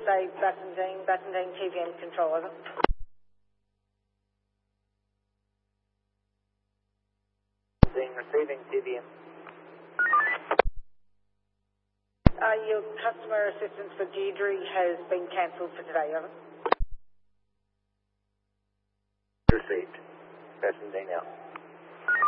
USA Bassendean TVM control, over. Receiving TVM. Your customer assistance for Deirdre has been cancelled for today, over. Received. Bassendean out.